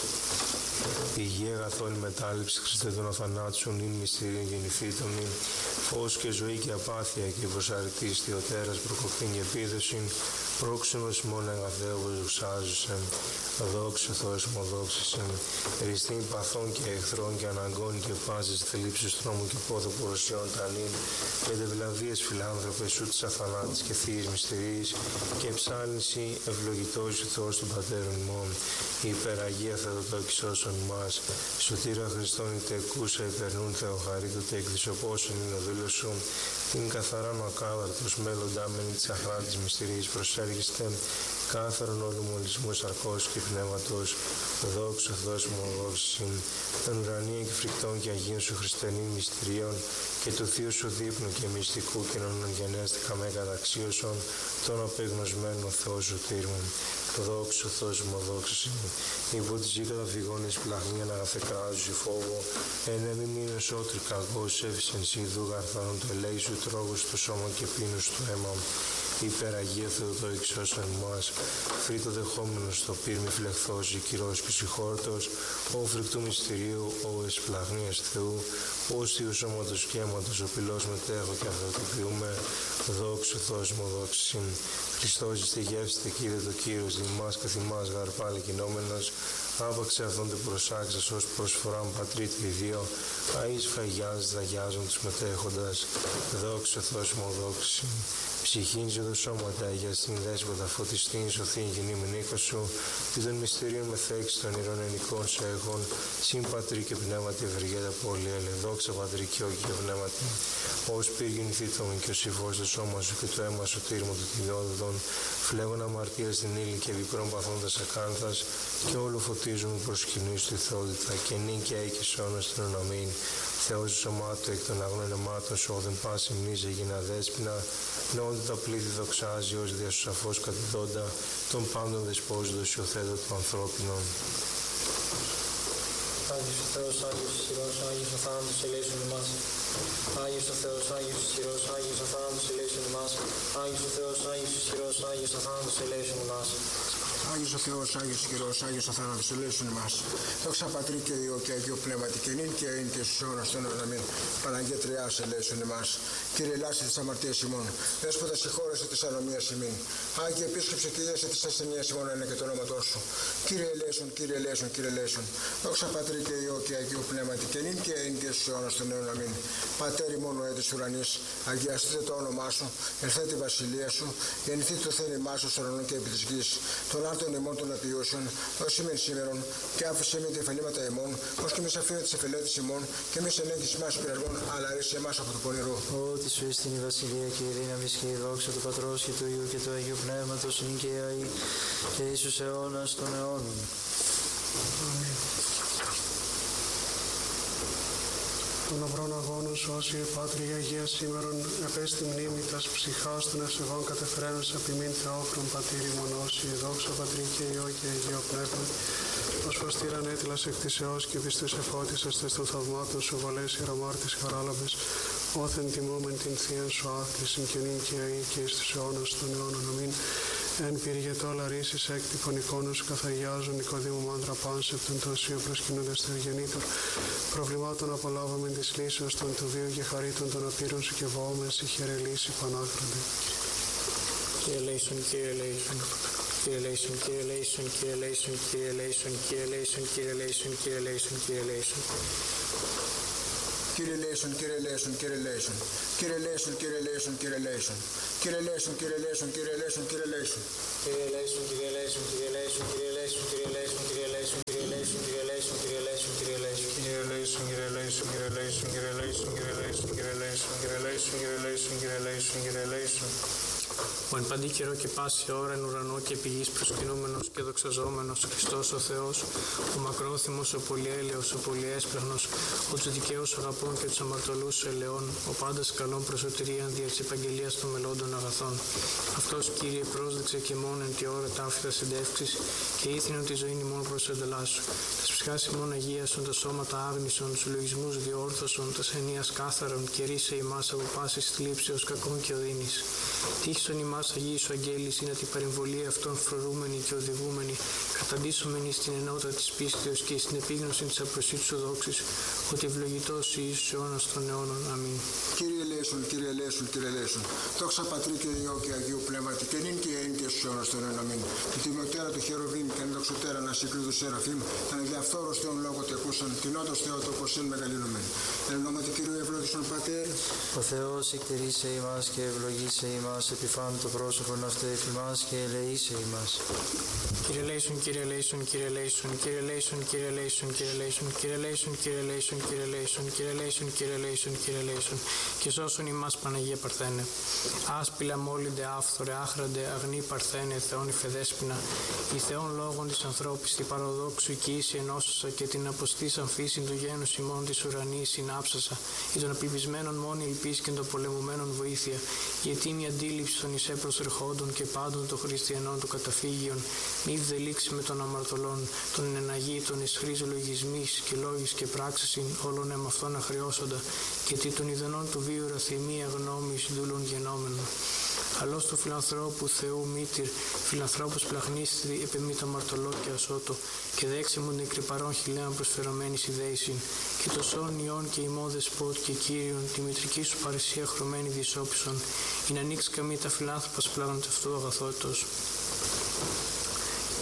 Υγεία αγαθόλη μετάληψη Χριστέ των αθανάτσων, ειν μυστηρίων γεννηθήτων, ειν φως και ζωή και απάθεια και προσαρρητής θεοτέρας προκοπήν και επίδοσιν, πρόξενος μόνο αγαθέως δοξάζουσεν. Δόξου δώσιμο δόξησεν, ριστήν παθών και εχθρών και αναγκών και πάσης θλίψης τρόμου και πόθο πορωσιών τανήν, και δευλαβίες φιλάνθρωπες σου της αθανάτης και θείας μυστηρίης, και ψάλυνση ευλογητός ο Θεός των Πατέρων ημών. Υπεραγία Θεοτόκης όσων ημάς, σωτήρα Χριστόν είτε εκούσα υπερνούν Θεοχαρίτωτε εκδισοπόσον είναι ο δούλος σου, την καθαράν ο ακάδαρτος μέλλοντάμενη της αχράντης μυστηρίας προσέργεστε, κάθαρον όλου μολυσμού σαρκός και πνεύματος. Δόξου δώσιμο δόξη, των ουρανίων και φρικτών και αγίων σου χριστιανών μυστηρίων, και του θείου σου δείπνου και μυστικού κοινωνών γενέστηκα με καταξίωσον, τον απεγνωσμένο Θεό σου τύρμου. Δόξου δώσιμο δόξη, υπό τη ζή καταφυγών εις πλαχνία να αγαθεκράζουσι φόβο, εν εμεί μείνω σώτρι καγός, έβησεν σύ δούγαρθανον το ελέη σου τρόγος του σώμα και πίνους του αίμα. Υπεραγία Θεοτόκης όσων ημάς, φρύτο δεχόμενος στο πύρμη φλεχθός, ζηκυρός και συγχώρτος, ο φρικτού μυστηρίου, ο εσπλαγνίας Θεού, ως Θείου σώματος και αίματος, ο πυλός μετέχω και αυτοτοποιούμε. Δόξου δώσιμο δόξη, Χριστός εις τη γεύστη Κύριε το Κύριος, δημάς καθημάς γαρ πάλι κινόμενος, άπαξε αυτόν την προσάξας ως προσφοράν πατρίτη ιδίο, αείς φαγιάζεις δαγιάζουν τους μετέχοντας. Δόξου δώσιμο δόξη, ψυχήν και το σώματα, για στην δέσποτα φωτιστήν, σωθήν γεννή με νίκο σου, και των μυστηρίων μεθέξι των ηρωνενικών σε έχων, συν πατρί και πνεύματι ευεργέτα πόλη, έλε, δόξα πατρί και όχι και πνεύματι, ως πύργην θύτωμεν και ο συμφός το σώμα σου και το αίμα σου τήρμο του τηλιόδοτον, φλέγον αμαρτίας την ύλη και διπρών παθώντας ακάνθας, και όλο φωτίζουμε προσκυνείς του ηθότητα, και νυν και έκης όνος την ονομήν, Θεός του σωμάτου εκ των αγνών αιμάτων σου, όδεν πάση μνήζε γίνα δέσποινα, νόντου τα πλήθη δοξάζει ως δια σου σαφώς κατηδόντα, των πάντων δεσπόζοντος υιοθέτω του ανθρώπινων. Άγιος ο Θεός, Άγιος ισχυρός, Άγιος ο θάνατος ελέησον ημάς. Άγιος ο Θεός, Άγιος ισχυρός, Άγιος ο θάνατος ελέησον ημάς. Άγιος ο Θεός, Άγιος ισχυρός, Άγιος ο θάνατος ελέησον ημάς. Άγιος ο Θεός, Άγιος ισχυρός, Άγιος ο θάνατος ελέησον ημάς. Δόξα Πατρί και Υιό και Αγίου Πνεύματι και νυν και αΐν και στους αιώνας των αιώνων. Αμήν. Παναγία Τριάς ελέησον ημάς. Κύριε ελάσε τις αμαρτίες ημών. Δέσποτα συγχώρεσε τις ανομίες ημών. Άγιε επίσκεψε και ίεσε τις ασθενείες ημών ένα και το όνοματό σου. Κύριε ελέησον, Κύριε ελέησον, Κύριε ελέησον. Δόξα Πατρί και Υιό και Αγίου Πνεύματι και νυν και αΐν και στους αιώνας των αιώνων. Αμήν. Πατέρι μόνο έ της ουρανής, αγιαστείτε το όνομά σου, ελθέ τη βασιλεία σου, γεννηθεί το θέλημά σου στον ουρανό και επί της γης. Των άρτων ημών των απειούσεων, δώσει μεν σήμερον, και άφησε με τα εφαλήματα ημών, ως και μης αφήνε τις εφελέτες ημών, και μης ενέγγιση μας πειραγών, αλλά ρίσε εμάς από το πονηρό. Ότι σου εις η βασιλεία και η δύναμη και η δόξα του Πατρός και του Υιού και του Αγίου Πνεύματος, νυν και αεί και εις τους αιώνας των αιώνων. Των αυρών αγώνων σου, όσοι Πάτρι Αγία σήμερον, επέστη μνήμη τας ψυχάς των ευσεβών κατεφρένους επιμήν Θεόφρον Πατήρι μονόσι, δόξα Πατρί και Υιό και Αγίο Πνεύμα, ως φωστήραν έτυλας εκ της αιώς και πιστούς εφώτισας τες των θαυμάτων σου, βολές ιεραμάρτης χαράλαμπες, όθεν τιμούμεν την θείαν σου άθλησιν και νυν και αεί και εις τους αιώνας των αιώνων. Αμήν. Εν πυργετό λαρίσεις έκτυπων εικόνων σου καθαγιάζουν Νικοδήμου μάντρα πάνσεπτον το οσίο προσκυνούντας το γεννήτωρ. Προβλημάτων απολάβαμεν της λύσεως των του βίου και χαρίτων των απείρων σου και βοόμεν σε χαιρελήσει πανάκροντε. Κύριε ελέησον, Κύριε ελέησον. Κύριε ελέησον, Κύριε ελέησον, Κύριε ελέησον, Κύριε ελέησον, Κύριε ελέησον, Κύριε ελέησον, Κύριε ελέησον, Κύριε ελέησον. Κύριε ελέησον, Κύριε ελέησον, Κύριε ελέησον. Κύριε ελέησον, Κύριε ελέησον, Κύριε ελέησον. Κύριε ελέησον, Κύριε ελέησον, Κύριε ελέησον, Κύριε ελέησον. Κύριε ελέησον, Κύριε ελέησον, Κύριε ελέησον, Κύριε ελέησον, Κύριε ελέησον, Κύριε ελέησον, Κύριε ελέησον, Κύριε ελέησον, Κύριε ελέησον, Κύριε ελέησον. Κύριε ελέησον, Κύριε ελέησον, Κύριε ελέησον, Κύριε ελέησον, Κύριε ελέησον, Κύριε ελέησον, Κύριε ελέησον, Κύριε ελέησον, Κύριε ελέησον, Κύριε ελέησον. Ο εν παντή καιρό και πάση ώρα εν ουρανό και επί γης προσκυνούμενος και δοξαζόμενος Χριστός ο Θεός, ο μακρόθυμος, ο πολυέλεος, ο πολυέσπλαχνος, ο τους δικαίους αγαπών και τους αμαρτωλούς ελαιών, ο πάντας καλών προσωτηρίαν δια της επαγγελίας των μελλόντων αγαθών. Αυτός, Κύριε, πρόσδεξε και μόν εν τη ώρα ταύτητα συντεύξης και ήθινον τη ζωήν ημών προς εντελάσου. Τας ψυχάς ημών αγίασον, τα σώματα άγνησον, τους λογισμούς διόρθωσον, τας ενίας κάθαρον και ρίσε ημάς από πάσης θλίψεως κακών και οδύνης. Τύχησον ημάς Αγίοι σου αγγέλης, είναι την παρεμβολή αυτών φρουρούμενη και οδηγούμενη, καταντήσομενη στην ενότητα της πίστεως και στην επίγνωση της απροσίτου σου δόξης, ότι ευλογητός εις τους αιώνας των αιώνων. Αμήν. Κύριε ελέησον, Κύριε ελέησον, Κύριε ελέησον. Δόξα Πατρί και Υιό και Αγίου Πνεύματι και νυν και αΐν και στους αιώνας των αιώνων. Αμήν. Την τιμιωτέρα του Χεροβήμ και ενδοξωτέρα να συγκρίνει του Σεραφείμ, τα ενδιαφθόρος Θεόν λόγο τεκούσαν, την ότος Θεότοκος εν μεγαλύνομεν. Εν ονόματι Κυρίου ευλόγησον Πατέρ. Ο Θεός εκτηρήσε ημάς και ευλογήσε ημάς, επιφάνει το πρόσωπον αυτό εφ' ημάς και ελεήσε ημάς. Κύριε ελέησον, Κύριε ελέησον, Κύριε ελέησον, Κύριε ελέησον, Κύριε ελέησον, Κύριε ελέησον, Κύριε ελέησον, Κύριε ελέησον, Κύριε ελέησον, Κύριε ελέησον, Κύριε ελέησον, Κύριε ελέησον, και σώσον ημάς Παναγία Παρθένε. Άσπηλα μόλυνται άφθορε, άχραντε, αγνή Παρθένε, Θεόν υφεδέσποινα, η Θεόν λόγων της ανθρώπης, την παραδόξου και ίση ενώσασα και την αποστήσαν φύσιν του γένους ημών της ουρανής συνάψασα, ή των απελπισμένων μόνη ελπίς και των πολεμουμένων βοήθεια, η ετήμη αντίληψη των εισέ προσερχόντων και πάντων των χριστιανών του καταφύγιων, μη βδελήξει με των αμαρτωλών, των εναγήτων εις χρήζ λογισμής και λόγης και πράξεσιν όλων εμαυτών αχρεώσοντα, και τι των ιδενών του βίου ραθυμία γνώμης δούλων γενόμενων. Αλλός του φιλανθρώπου Θεού μήτηρ, φιλανθρώπους πλαχνίστη επεμεί το αμαρτωλό και ασώτο, και δέξε μου την κρυπαρών χιλέαν προσφερωμένης ιδέησιν, και το σών ιών και ημών δεσπότ και Κύριον, τη μητρική σου παρησία χρωμένη δυσόπισον, ή να ανοίξει καμία τα φιλάνθρωπας πλάνων τευτού αγαθότητος.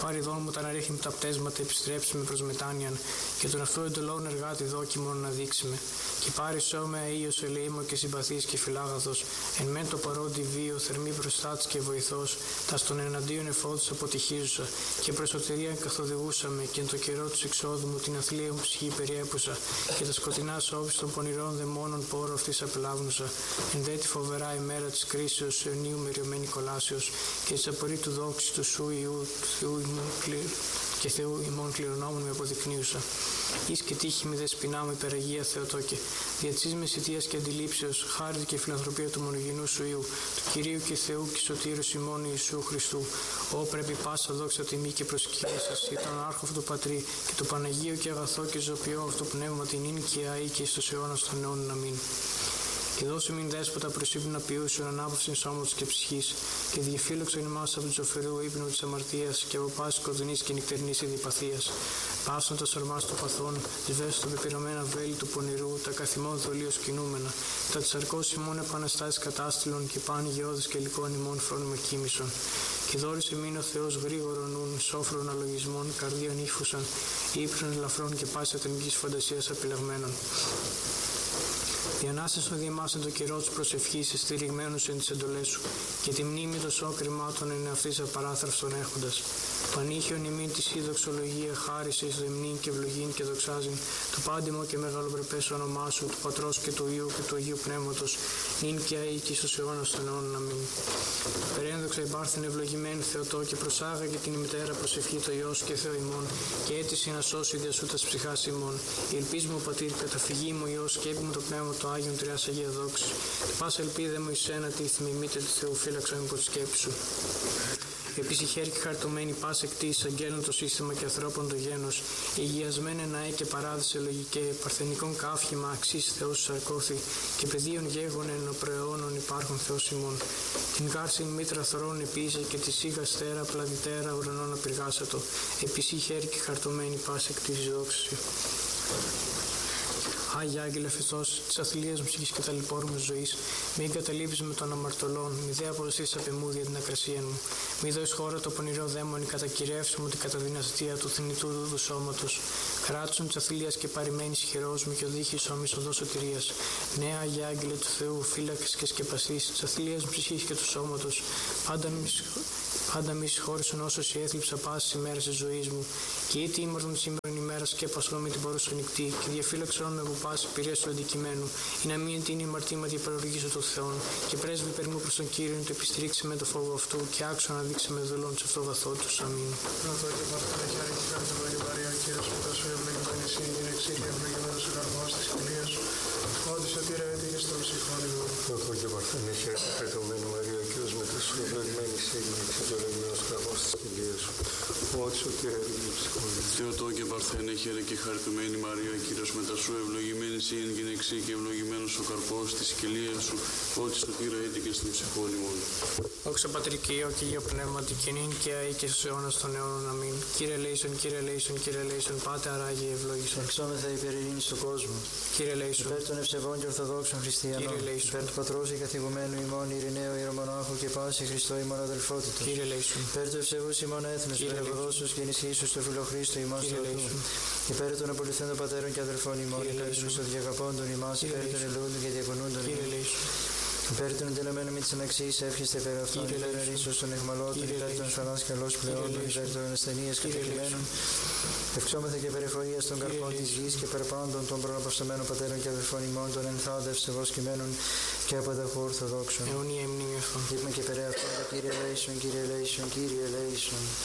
Πάρει δόν μου τα αναρρίχνη τα πτέσματα, επιστρέψει με προς μετάνοιαν, και τον αυτό εντολών εργάτη δόκιμον να δείξει με. Και πάρει σώμα ίος ελεήμο και συμπαθής και φυλάγαθος, εν μεν το παρόντι βίο, θερμή προστάτης και βοηθός, τα στον εναντίον εφόδους αποτυχίζουσα, και προσωτερίαν καθοδηγούσαμε, και εν το καιρό του εξόδου μου την αθλία μου ψυχή περιέπουσα, και τα σκοτεινά σώβης των πονηρών δαιμόνων πόρο αυτής απελάβνουσα, εν δε τη φοβερά ημέρα της κρίσεως αιωνίου μεριωμένη κολάσεως, και της απορρίτου δόξη του σου Ιού, του Θεού ημών κλήρ, και Θεού ημών κληρονόμων με αποδεικνύουσα. Εις και τύχη με δεσποινά μου υπεραγία Θεοτόκε, διατσής μεσητείας και αντιλήψεως, χάρη και φιλανθρωπία του μονογενού σου Υιού, του Κυρίου και Θεού και Σωτήρους ημών Ιησού Χριστού. Ω πρέπει πάσα δόξα τιμή και προσκύρισας, ή τον άρχο αυτού Πατρί, και το Παναγίο και αγαθό και ζωπιό αυτό πνεύμα την ίν και αή και εις τους αιώνας των αιώνων. Αμήν. Και δώσε μην δέσποτα προσύπνου να ποιούσουν ανάπαυσιν σώματος και ψυχής, και διαφύλαξον ημάς από του ζωφερού ύπνου της αμαρτίας και από πάσης σκοτεινής και νυχτερινής ιδιπαθίας. Πάσον τα σορμάς των παθών, διδέσου τα πεπειραμένα βέλη του πονηρού, τα καθημών δολίως κινούμενα, τα της αρκός ημών επαναστάσεις κατάστηλων και πάνη γεώδης και υλικών ημών φρόνημα κοίμησον. Και δόρισε μην ο Θεός γρήγορον νουν, σόφρον αλογισμών, καρδίων ύφουσαν, ύπνων ελαφρών και πάση ατομικής φαντασίας απειλαγμένων. Διανάστες ο διεμάς εν το καιρό της προσευχής, στηριγμένους εν τις εντολές σου, και τη μνήμη των σώων κρυμάτων εν αυτής απαράθραυστον έχοντας. Πανήχιον ημίν τη δοξολογία, χάρισε εις δεμνήν και ευλογήν και δοξάζειν, το πάντιμο και μεγαλοπρεπές όνομά σου, του Πατρός και του Υιού και του Αγίου Πνεύματος, νυν και αεί και στους αιώνας των αιώνων. Αμήν. Περένδοξα υπάρχθεν ευλογημένη Θεοτό, και προσάγαγε την ημιτέρα προσευχή το Υιός και Θεό ημών, και έτηση να σώσει δια σου τας ψυχάς ημών. Η ελπίς μου, Πατήρ, καταφυγή μου Υιός, και έπι μου το πνεύμα το Άγιον Τριάς Αγία Δόξη. Τη πάσα ελπίδα μου εις ένα τη θυμημείτε του Θεού, φύλαξα με από τη σκέψη σου. Επίσης χέρι και χαρτωμένη πας εκτίς, αγγέλων το σύστημα και ανθρώπων το γένος, υγιασμένε ναέ και παράδεισε λογικέ, παρθενικών κάφημα αξίς Θεός σαρκώθη, και πεδίων γέγονεν ο προαιώνων υπάρχουν Θεός ημών. Την κάρσιν μήτρα θωρών επίησε, και τη σίγα στέρα πλαδιτέρα ουρανών απειργάσατο, επίσης χέρι και χαρτωμένη πας εκτίς δόξη. Άγιε Άγγελε Φεστός, της αθλίας μου ψυχής και ταλαιπώρμης ζωής, μην καταλείπεις με των αμαρτωλών, μη δε αποδοστείς απεμούδια την ακρασία μου. Μη δώσεις χώρα το πονηρό δαίμονι, κατακυρεύσου μου την καταδυναστία του θνητού δούδου σώματος. Κράτησον της αθλίας και παρημένης χειρός μου, και οδήγησον όμοις οδός σωτηρίας. Ναι, Άγιε Άγγελε του Θεού, φύλακες και σκεπαστής, της αθλίας μου ψυχής και του σώματος, πάντα μη Πάντα μη συγχώρησον όσος η έθλιψα πάσης ημέρας της ζωής μου, και ήτι ήμαρτον σήμερον ημέρα σκέπασον με την παρούσα νυχτή, και διαφύλαξον με από πάση πειρίας του αντικειμένου, ή να μην την ημαρτήματι παροργήσω το Θεόν, και πρέσβη περιμού προς τον Κύριον, το επιστρίξει με το φόβο αυτού, και άξιο να δείξει με δολών σε αυτό βαθό τους. Αμήν. Πρωτό και παρθένα χάρη και χάρη του Αγίου Μαρία, Κύριος μετά σου ευλογημένη εσύ, την εξήλια ευλογημένος ο καρπός της κοιλίας σου, ότι σωτήρα έτυχες στον ψυχών ημών. Πρωτό και παρθένα χάρη και χάρη Μαρία, Κύριος μετά σου ευλογημένη εσύ, την εξήλια ευλογημένος ο καρπός της κοιλίας σου, ότι σωτήρα έτυχες στον ψυχών ημών. Θεοτό και παρθένα χαίρε και χαρτωμένη Μαρία, Κύριος μετά σου ευλογημένη εσύ εν γυναιξή και ευλογημένος ο καρπός της κοιλίας σου, ότι σωτήρα έτυχες στην ψυχών ημών. Δόξα Πατρί και Υιό και Υιό Πνεύματι, και νυν και αεί και στους αιώνας των αιώνων. Αμήν. Κύριε λέησον, Κύριε λέησον, Κύριε λέησον, Πάτε αράγει ευλόγησον. Εξόμεθα υπέρ ειρήνης του κόσμου. Κύριε λέησον. Υπέρ των ευσεβών και ορθοδόξων χριστιανών. Κύριε λέησον. Υπέρ του Πατρός και καθηγουμένου ημών Ειρηναίου Ιερομονάχου και πάση Χριστό ημών αδελφότητος. Κύριε λέησον. Υπέρ του ευσεβούς ημών έθνους, υπέρ ευωδόσους και ενισχύσεως του φιλοχρίστου ημάς Θεοτού. Υπέρ των απολυθέντων πατέρων και αδελφών ημών, υπέρ των ισοδιαγαπώντων ημάς, υπέρ των ελούντων και διακονούντων ημών. Υπέρ των εντελεμένων με τις αναξίες εύχεστε υπέρ αυτών, υπέρ ερήσεως των εχμαλώτων, υπέρ των ασφαλάς καλώς πλεόντων, υπέρ των ασθενείας κατοικημένων. Ευξόμεθα και περιφορίας των καρπών της γης και περπάντων των προαποσταμένων πατέρων και αδελφών ημών, των ενθάδε ευσεβώς κειμένων και απανταχού ορθοδόξων. Αιωνία μνήμη αυτών. Είπαμε και περί αυτών, Κύριε λέησον, Κύριε λέησον, Κύριε λέησον.